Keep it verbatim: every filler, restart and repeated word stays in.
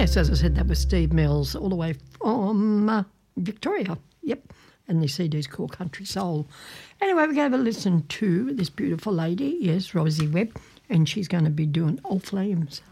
Yes, as I said, that was Steve Mills all the way from uh, Victoria. Yep. And the C D's called Country Soul. Anyway, we're going to have a listen to this beautiful lady, yes, Rosie Webb, and she's going to be doing Old Flames.